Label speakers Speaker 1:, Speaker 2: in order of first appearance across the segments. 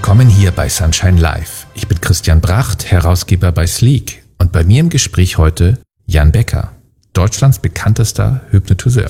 Speaker 1: Willkommen hier bei Sunshine Live. Ich bin Christian Bracht, Herausgeber bei Sleek. Und bei mir im Gespräch heute Jan Becker, Deutschlands bekanntester Hypnotiseur.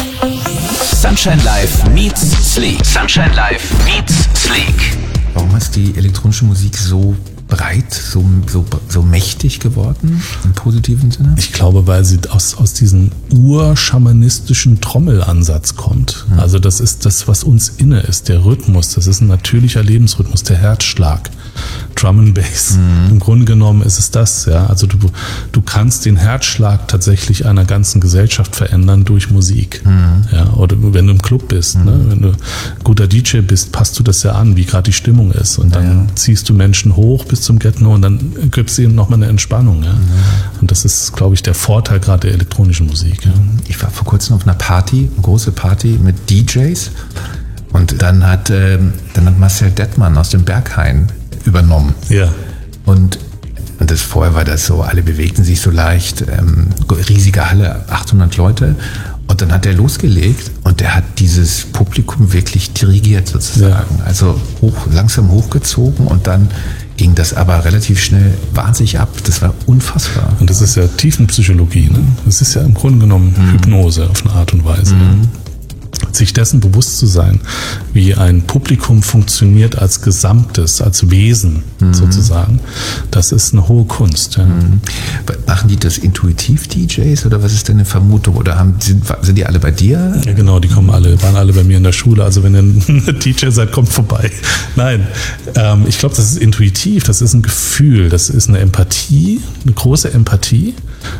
Speaker 2: Sunshine Live meets Sleek. Sunshine Live meets Sleek.
Speaker 1: Warum ist die elektronische Musik so breit, so mächtig geworden, im positiven Sinne?
Speaker 3: Ich glaube, weil sie aus diesem urschamanistischen Trommelansatz kommt. Also das ist das, was uns inne ist, der Rhythmus. Das ist ein natürlicher Lebensrhythmus, der Herzschlag. Drum and Bass. Im Grunde genommen ist es das, ja. Also du kannst den Herzschlag tatsächlich einer ganzen Gesellschaft verändern durch Musik. Ja, oder wenn du im Club bist, ne? Wenn du guter DJ bist, passt du das ja an, wie gerade die Stimmung ist. Und dann ziehst du Menschen hoch bis zum Get-No und dann gibst du ihnen nochmal eine Entspannung. Ja. Und das ist, glaube ich, der Vorteil gerade der elektronischen Musik. Ja.
Speaker 1: Ich war vor kurzem auf einer Party, eine große Party mit DJs. Und dann hat Marcel Dettmann aus dem Berghain übernommen.
Speaker 3: Ja.
Speaker 1: Und das vorher war das so, alle bewegten sich so leicht, riesige Halle, 800 Leute. Und dann hat er losgelegt und der hat dieses Publikum wirklich dirigiert sozusagen. Ja. Also langsam hochgezogen und dann ging das aber relativ schnell wahnsinnig ab. Das war unfassbar.
Speaker 3: Und das ist ja Tiefenpsychologie. Ne? Das ist ja im Grunde genommen Hypnose auf eine Art und Weise. Sich dessen bewusst zu sein, wie ein Publikum funktioniert als Gesamtes, als Wesen sozusagen, das ist eine hohe Kunst. Ja.
Speaker 1: Machen die das intuitiv, DJs, oder was ist deine Vermutung? Oder sind die alle bei dir?
Speaker 3: Ja genau, die waren alle bei mir in der Schule. Also wenn ihr ein DJ seid, kommt vorbei. Nein, ich glaube, das ist intuitiv, das ist ein Gefühl, das ist eine Empathie, eine große Empathie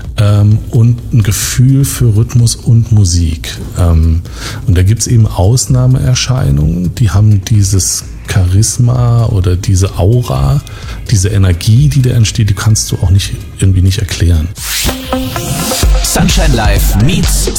Speaker 3: und ein Gefühl für Rhythmus und Musik. Und da gibt es eben Ausnahmeerscheinungen, die haben dieses Charisma oder diese Aura, diese Energie, die da entsteht, die kannst du auch irgendwie nicht erklären.
Speaker 2: Sunshine Live meets